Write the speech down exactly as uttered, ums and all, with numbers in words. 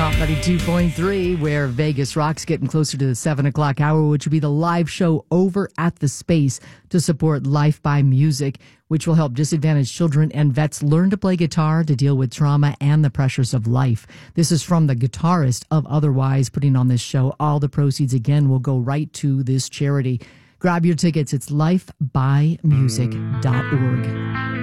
Top ninety-two point three, where Vegas rocks, getting closer to the seven o'clock hour, which will be the live show over at the Space to support Life by Music, which will help disadvantaged children and vets learn to play guitar to deal with trauma and the pressures of life. This is from the guitarist of Otherwise putting on this show. All the proceeds, again, will go right to this charity. Grab your tickets. It's life by music dot org.